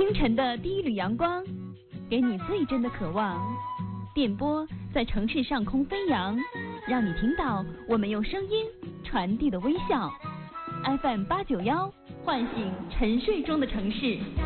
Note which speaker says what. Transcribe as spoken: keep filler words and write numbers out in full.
Speaker 1: 清晨的第一缕阳光，给你最真的渴望。电波在城市上空飞扬，让你听到我们用声音传递的微笑。F M 八九幺，唤醒沉睡中的城市。